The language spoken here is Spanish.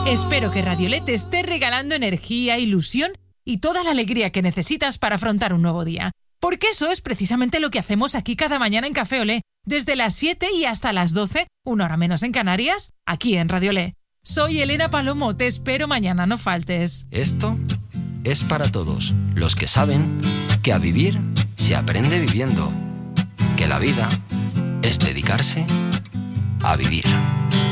Espero que Radiolet te esté regalando energía, ilusión y toda la alegría que necesitas para afrontar un nuevo día. Porque eso es precisamente lo que hacemos aquí cada mañana en Café Olé, desde las 7 y hasta las 12, una hora menos en Canarias, aquí en Radiolet. Soy Elena Palomo, te espero mañana, no faltes. Esto es para todos los que saben que a vivir se aprende viviendo, que la vida es dedicarse a vivir.